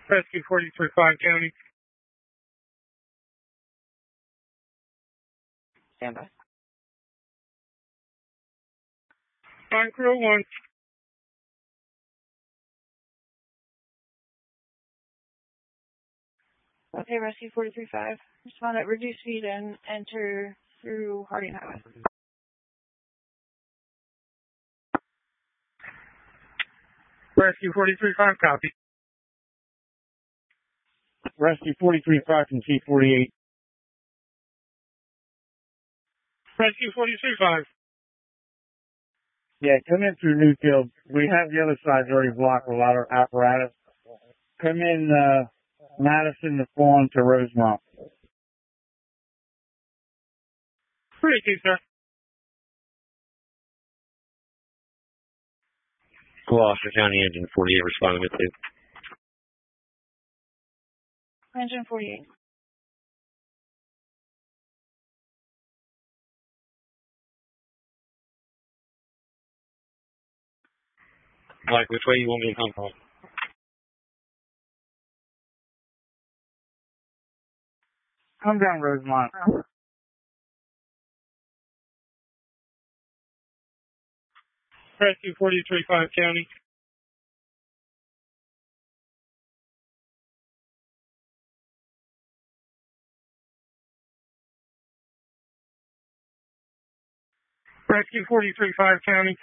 Rescue 43-5 County. Stand by. Fine Crew 1. Okay, Rescue 43-5. Respond at reduced speed and enter through Harding Highway. Rescue 43-5, copy. Rescue 43-5 from T48. Rescue 43-5. Yeah, come in through Newfield. We have the other side already blocked with a lot of apparatus. Come in Madison to Fawn to Rosemont. 32, sir. Gloucester County Engine 48 responding with 2. Engine 48. Mike, which way you want me to come from? Come down Rosemont. Rescue 43-5 County. Rescue 43-5 County.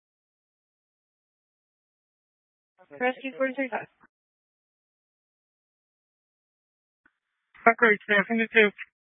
Rescue 43-5. Upgrade staffing to 2.